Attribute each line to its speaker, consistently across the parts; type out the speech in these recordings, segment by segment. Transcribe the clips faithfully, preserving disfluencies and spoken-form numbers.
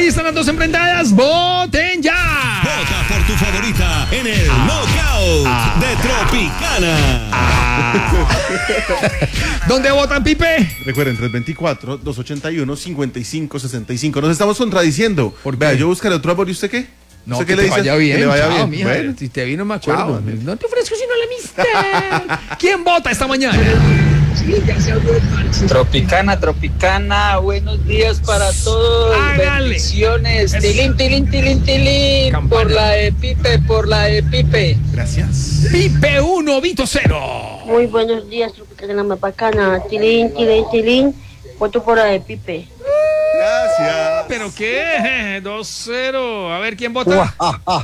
Speaker 1: Ahí están las dos enfrentadas. ¡Voten ya!
Speaker 2: Vota por tu favorita en el ah, Knockout ah, de Tropicana.
Speaker 1: Ah. ¿Dónde votan, Pipe?
Speaker 3: Recuerden, tres veinticuatro, dos ochenta y uno, cincuenta y cinco sesenta y cinco. Nos estamos contradiciendo. Vea, yo buscaré otro amor. ¿Y usted qué?
Speaker 1: No,
Speaker 3: ¿Usted
Speaker 1: que
Speaker 3: qué
Speaker 1: te
Speaker 3: le dice?
Speaker 1: vaya bien.
Speaker 3: Que le vaya
Speaker 1: chao,
Speaker 3: bien.
Speaker 1: Mija,
Speaker 3: Bueno.
Speaker 1: si te vi no me acuerdo.
Speaker 3: Chao.
Speaker 1: No te ofrezco sino la amistad. ¿Quién vota esta mañana?
Speaker 4: Tropicana, Tropicana, buenos días para todos.
Speaker 1: Hágale.
Speaker 4: Bendiciones.
Speaker 1: Es...
Speaker 4: Tilín, tilín, tilín, tilín. Campana. Por la de Pipe, por la de Pipe.
Speaker 3: Gracias.
Speaker 1: Pipe uno, Vito cero.
Speaker 5: Muy buenos días, Tropicana, más bacana. Tilín, tilín, tilín. Voto por la de Pipe.
Speaker 3: Gracias.
Speaker 1: ¿Pero qué? dos cero. A ver, ¿quién vota?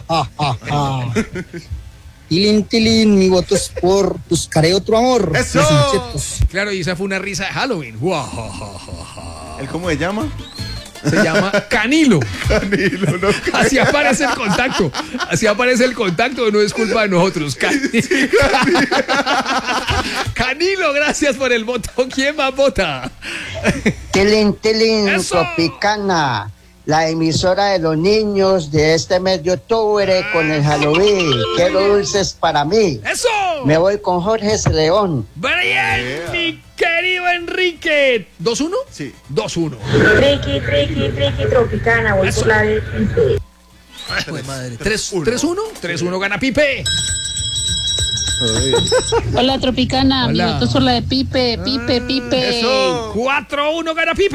Speaker 6: Tilín, tilín, mi voto es por buscaré otro amor.
Speaker 3: ¡Eso!
Speaker 1: Claro, y esa fue una risa de Halloween.
Speaker 3: ¿El cómo se llama?
Speaker 1: Se llama Canilo.
Speaker 3: Canilo, no.
Speaker 1: Así aparece el contacto. Así aparece el contacto, no es culpa de nosotros. Can... Sí, Canilo. Canilo, gracias por el voto. ¿Quién más vota?
Speaker 6: Tilín, tilín,
Speaker 1: ¡eso!
Speaker 6: Tropicana. La emisora de los niños de este mes de octubre con el Halloween. Quiero dulces para mí.
Speaker 1: ¡Eso!
Speaker 6: Me voy con Jorge León.
Speaker 1: ¡Bien, yeah. Mi querido Enrique! ¿dos uno?
Speaker 3: Sí.
Speaker 1: dos uno.
Speaker 5: Triqui, triqui, triqui, Tropicana. Voy por la de Pipe.
Speaker 1: Ay, madre. ¿tres uno? tres uno gana Pipe.
Speaker 7: Hola, Tropicana.
Speaker 1: Hola.
Speaker 7: Mi voto es por la de Pipe, Pipe, Pipe.
Speaker 1: Eso. cuatro uno gana Pipe.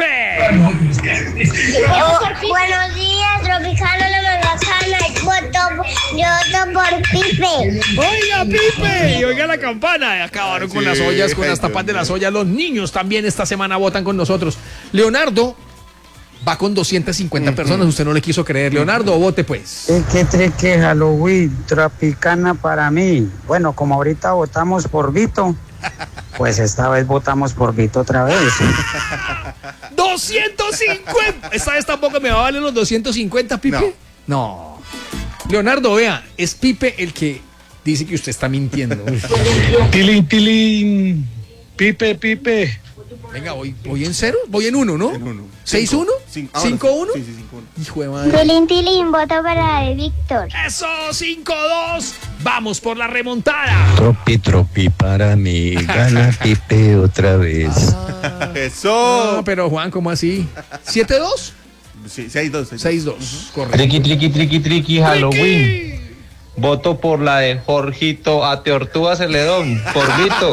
Speaker 8: Oh, buenos días, Tropicana, la bacana. Voto, yo voto por Pipe.
Speaker 1: Oiga, Pipe. Y oiga la campana. Acabaron con
Speaker 3: Sí,
Speaker 1: las ollas, con las tapas de las ollas. Los niños también esta semana votan con nosotros. Leonardo va con doscientas cincuenta uh-huh. personas. Usted no le quiso creer. Leonardo, vote pues.
Speaker 9: ¿Qué treque Halloween? Tropicana para mí. Bueno, como ahorita votamos por Vito, pues esta vez votamos por Vito otra vez.
Speaker 1: ¡doscientos cincuenta! Esta vez tampoco me va a valer los doscientos cincuenta, Pipe. No. no. Leonardo, vea, es Pipe el que dice que usted está mintiendo.
Speaker 10: Tilín, tilín. Pipe, Pipe.
Speaker 1: Venga, voy, voy en cero, voy en uno, ¿no?
Speaker 3: En uno.
Speaker 1: ¿seis uno? ¿cinco uno?
Speaker 3: Sí, sí, cinco uno.
Speaker 1: Hijo de madre.
Speaker 8: Tilín, tilín, voto para la de Víctor.
Speaker 1: Eso, cinco dos. Vamos por la remontada.
Speaker 11: Tropi, tropi para mí. Gana Pipe otra vez.
Speaker 1: Ah,
Speaker 3: Eso.
Speaker 1: No, pero Juan, ¿cómo así? ¿siete dos?
Speaker 3: Sí, seis dos.
Speaker 1: seis dos, correcto.
Speaker 4: Triqui, triqui, triqui, triqui, Halloween. Voto por la de Jorgito a Teortúa Celedón, por Vito.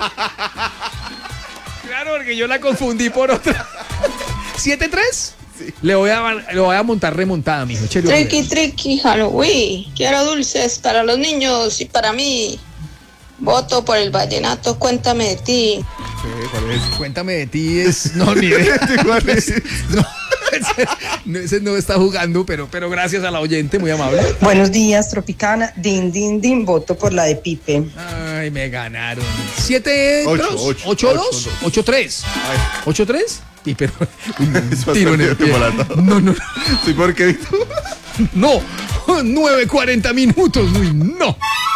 Speaker 1: Claro, porque yo la confundí por otra. ¿siete tres? Sí. Le voy a, le voy a montar remontada, mijo.
Speaker 7: Triqui, triqui, Halloween. Quiero dulces para los niños y para mí. Voto por el vallenato, cuéntame de ti.
Speaker 3: Sí, ¿cuál es?
Speaker 1: Cuéntame de ti es... No, ni idea.
Speaker 3: ¿Cuál es?
Speaker 1: No, ese, no, ese no está jugando, pero, pero gracias a la oyente, muy amable.
Speaker 12: Buenos días, Tropicana. Din, din, din. Voto por la de Pipe.
Speaker 1: Ay, me ganaron. ¿siete
Speaker 3: ocho,
Speaker 1: dos?
Speaker 3: ocho,
Speaker 1: ¿ocho dos? ¿ocho tres? ¿ocho tres? Y pero... Un tiro en el pie. No, no.
Speaker 3: ¿Sí por qué?
Speaker 1: No, nueve cuarenta minutos. Uy, no.